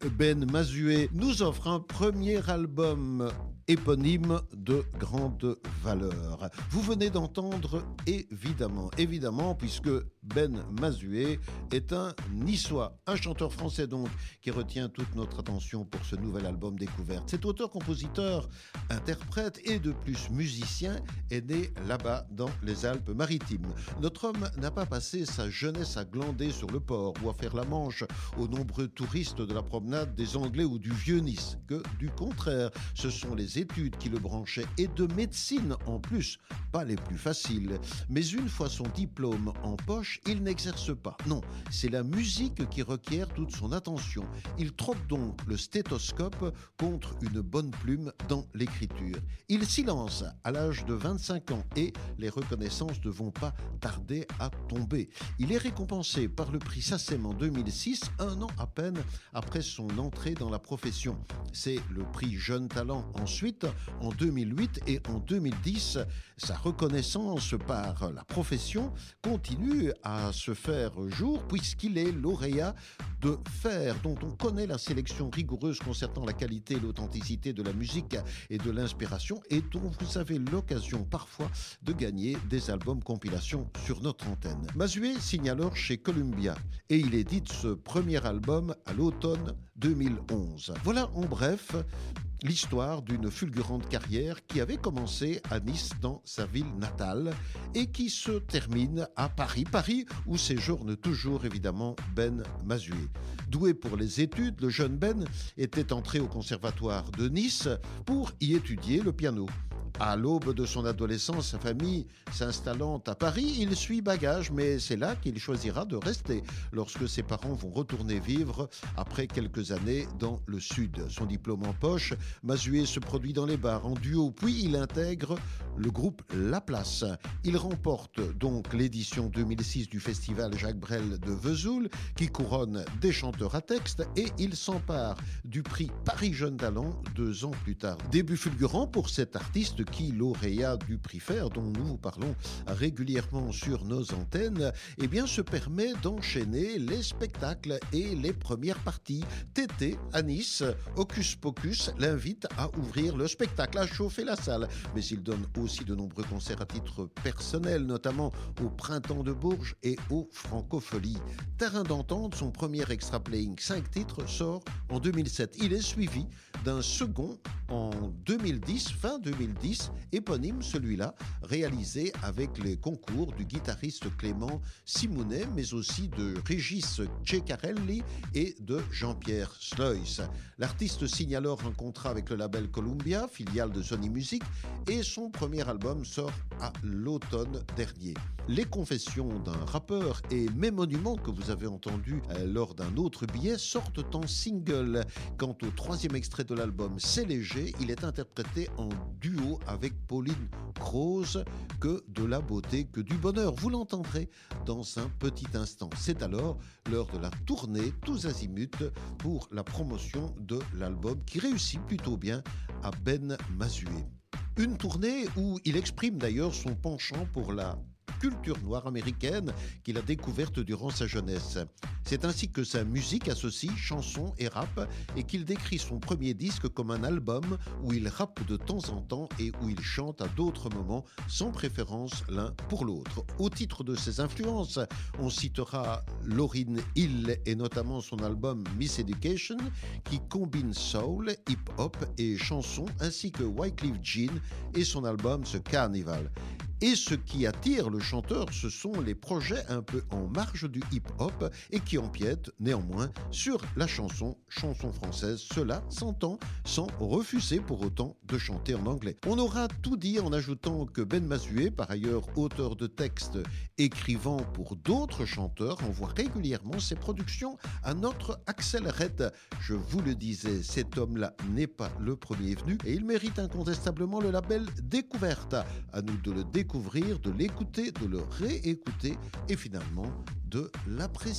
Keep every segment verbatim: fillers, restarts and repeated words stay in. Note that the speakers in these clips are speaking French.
Ben Mazué nous offre un premier album éponyme de grande valeur. Vous venez d'entendre évidemment, évidemment, puisque Ben Mazué est un Niçois, un chanteur français donc, qui retient toute notre attention pour ce nouvel album découverte. Cet auteur, compositeur, interprète et de plus musicien est né là-bas dans les Alpes-Maritimes. Notre homme n'a pas passé sa jeunesse à glander sur le port ou à faire la manche aux nombreux touristes de la promenade des Anglais ou du Vieux-Nice, que du contraire, ce sont les études qui le branchaient et de médecine en plus, pas les plus faciles. Mais une fois son diplôme en poche, il n'exerce pas. Non, c'est la musique qui requiert toute son attention. Il troque donc le stéthoscope contre une bonne plume dans l'écriture. Il s'y lance à l'âge de vingt-cinq ans et les reconnaissances ne vont pas tarder à tomber. Il est récompensé par le prix SACEM en deux mille six, un an à peine après son entrée dans la profession. C'est le prix Jeune Talent ensuite, en deux mille huit et en deux mille dix. Sa reconnaissance par la profession continue à se faire jour puisqu'il est lauréat de Fer, dont on connaît la sélection rigoureuse concernant la qualité et l'authenticité de la musique et de l'inspiration et dont vous avez l'occasion parfois de gagner des albums compilation sur notre antenne. Mazué signe alors chez Columbia et il édite ce premier album à l'automne deux mille onze. Voilà en bref l'histoire d'une fulgurante carrière qui avait commencé à Nice dans sa ville natale et qui se termine à Paris. Paris où séjourne toujours évidemment Ben Mazué. Doué pour les études, le jeune Ben était entré au conservatoire de Nice pour y étudier le piano. À l'aube de son adolescence, sa famille s'installant à Paris, il suit bagage, mais c'est là qu'il choisira de rester lorsque ses parents vont retourner vivre après quelques années dans le sud. Son diplôme en poche, Mazué se produit dans les bars en duo, puis il intègre le groupe La Place. Il remporte donc l'édition deux mille six du festival Jacques Brel de Vesoul, qui couronne des chanteurs à texte, et il s'empare du prix Paris Jeune Talent deux ans plus tard. Début fulgurant pour cet artiste qui, lauréat du prix Fer, dont nous vous parlons régulièrement sur nos antennes, eh bien, se permet d'enchaîner les spectacles et les premières parties. Tété, à Nice, Hocus Pocus l'invite à ouvrir le spectacle, à chauffer la salle. Mais il donne aussi de nombreux concerts à titre personnel, notamment au Printemps de Bourges et au Francophonie. Terrain d'entente, son premier extra playing cinq titres sort en deux mille sept. Il est suivi d'un second en deux mille dix, fin deux mille dix, éponyme celui-là, réalisé avec les concours du guitariste Clément Simonet, mais aussi de Régis Ceccarelli et de Jean-Pierre Slois. L'artiste signe alors un contrat avec le label Columbia, filiale de Sony Music, et son premier album sort à l'automne dernier. Les confessions d'un rappeur et Mes monuments que vous avez entendu lors d'un autre billet sortent en single. Quant au troisième extrait de l'album, C'est léger, il est interprété en duo avec Pauline Croze. Que de la beauté, que du bonheur. Vous l'entendrez dans un petit instant. C'est alors l'heure de la tournée tous azimuts pour la promotion de l'album qui réussit plutôt bien à Ben Mazué. Une tournée où il exprime d'ailleurs son penchant pour la culture noire américaine qu'il a découverte durant sa jeunesse. C'est ainsi que sa musique associe chanson et rap et qu'il décrit son premier disque comme un album où il rappe de temps en temps et où il chante à d'autres moments sans préférence l'un pour l'autre. Au titre de ses influences, on citera Lauryn Hill et notamment son album Miss Education qui combine soul, hip-hop et chansons ainsi que Wyclef Jean et son album The Carnival. Et ce qui attire le chanteur, ce sont les projets un peu en marge du hip-hop et qui empiètent néanmoins sur la chanson, chanson française. Cela s'entend sans refuser pour autant de chanter en anglais. On aura tout dit en ajoutant que Ben Mazué, par ailleurs auteur de textes écrivant pour d'autres chanteurs, envoie régulièrement ses productions à notre Axel Red. Je vous le disais, cet homme-là n'est pas le premier venu et il mérite incontestablement le label Découverte. À nous de le découvrir, de l'écouter, de le réécouter et finalement de l'apprécier. Vous l'avez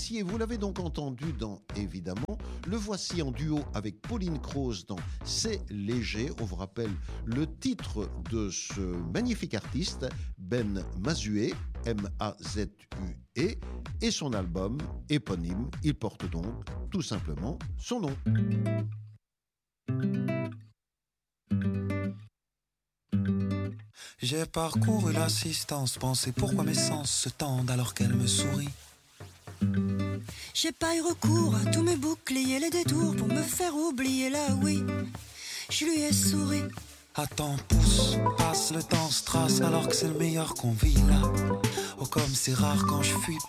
l'avez donc entendu dans Évidemment. Le voici en duo avec Pauline Croze dans C'est léger. On vous rappelle le titre de ce magnifique artiste, Ben Mazué, M A Z U E, et son album éponyme. Il porte donc tout simplement son nom. J'ai parcouru l'assistance, pensé pourquoi mes sens se tendent alors qu'elle me sourit. J'ai pas eu recours à tous mes boucliers, les détours pour me faire oublier là, oui. Je lui ai souri. Attends, pousse, passe le temps, se trace alors que c'est le meilleur qu'on vit là. Oh, comme c'est rare quand je fuis